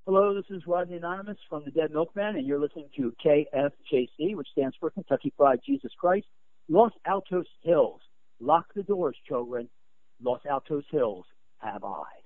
Hello, this is Rodney Anonymous from the Dead Milkman, and you're listening to KFJC, which stands for Kentucky Fried Jesus Christ, Los Altos Hills. Lock the doors, children. Los Altos Hills have eyes.